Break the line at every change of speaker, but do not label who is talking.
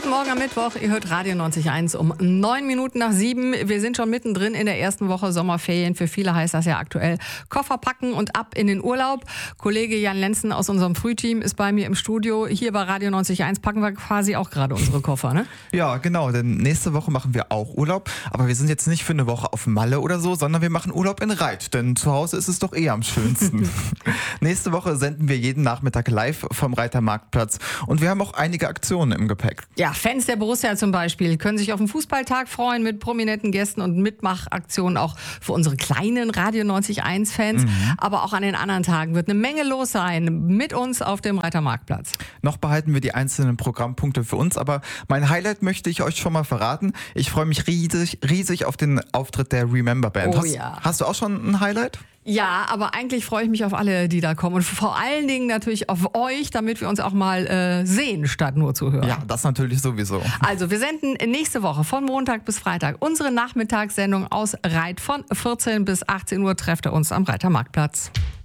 Guten Morgen am Mittwoch. Ihr hört Radio 90.1 um 9 Minuten nach 7. Wir sind schon mittendrin in der ersten Woche Sommerferien. Für viele heißt das ja aktuell Koffer packen und ab in den Urlaub. Kollege Jan Lenzen aus unserem Frühteam ist bei mir im Studio. Hier bei Radio 90.1 packen wir quasi auch gerade unsere Koffer, ne?
Ja, genau, denn nächste Woche machen wir auch Urlaub. Aber wir sind jetzt nicht für eine Woche auf Malle oder so, sondern wir machen Urlaub in Reit. Denn zu Hause ist es doch eher am schönsten. Nächste Woche senden wir jeden Nachmittag live vom Reiter Marktplatz. Und wir haben auch einige Aktionen im Gepäck.
Ja, Fans der Borussia zum Beispiel können sich auf den Fußballtag freuen mit prominenten Gästen und Mitmachaktionen auch für unsere kleinen Radio 90.1 Fans. Aber auch an den anderen Tagen wird eine Menge los sein mit uns auf dem Reiter Marktplatz.
Noch behalten wir die einzelnen Programmpunkte für uns, aber mein Highlight möchte ich euch schon mal verraten. Ich freue mich riesig auf den Auftritt der Remember Band.
Oh ja.
Hast du auch schon ein Highlight?
Ja, aber eigentlich freue ich mich auf alle, die da kommen und vor allen Dingen natürlich auf euch, damit wir uns auch mal sehen, statt nur zu hören.
Ja, das natürlich sowieso.
Also wir senden nächste Woche von Montag bis Freitag unsere Nachmittagssendung aus Reit von 14 bis 18 Uhr. Trefft ihr uns am Reiter Marktplatz.